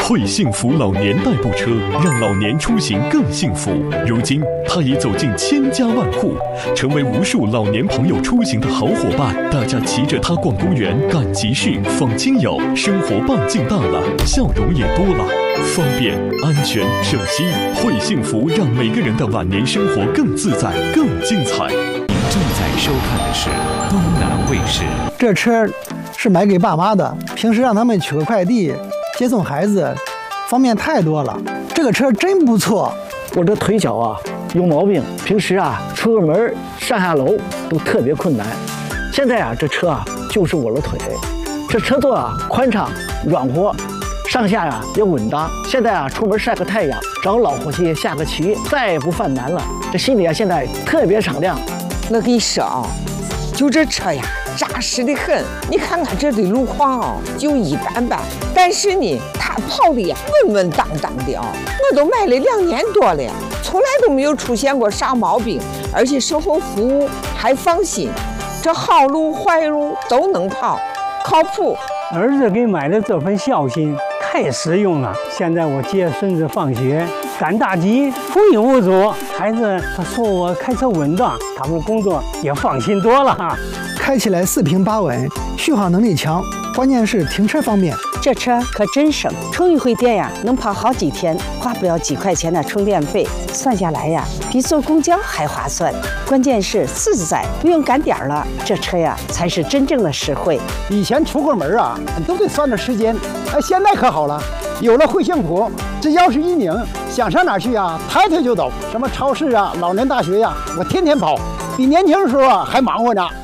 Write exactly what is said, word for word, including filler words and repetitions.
惠幸福老年代步车让老年出行更幸福。如今，它已走进千家万户，成为无数老年朋友出行的好伙伴。大家骑着它逛公园、赶集市、访亲友，生活半径大了，笑容也多了。方便、安全、省心，惠幸福让每个人的晚年生活更自在、更精彩。 正在收看的是东南卫视。 这车是买给爸妈的，平时让他们取个快递、接送孩子，方便太多了。这个车真不错。 我这腿脚啊有毛病，平时啊出个门上下楼都特别困难。现在啊这车啊就是我的腿，这车座啊宽敞软和，上下呀、啊、也稳当。现在啊出门晒个太阳，找老伙计下个棋，再也不犯难了。这心里啊现在特别敞亮。 我跟你说啊，就这车呀扎实的很。你看看这的路况啊就一般般，但是呢它跑的呀稳稳当当的啊。我都买了两年多了，从来都没有出现过啥毛病，而且售后服务还放心，这好路坏路都能跑，靠谱。 儿子给买的这份孝心太实用了。现在我接孙子放学赶大集无影无阻，孩子他说我开车稳当，他们工作也放心多了。 开起来四平八稳，续航能力强，关键是停车方便。 这车可真省，充一回电呀能跑好几天，花不了几块钱的充电费，算下来呀比坐公交还划算。关键是自在，不用赶点了，这车呀才是真正的实惠。 以前出个门啊都得算着时间，哎，现在可好了，有了惠幸福，只要是一拧，想上哪去啊抬腿就走，什么超市啊、老年大学呀、啊，我天天跑，比年轻的时候啊还忙活呢。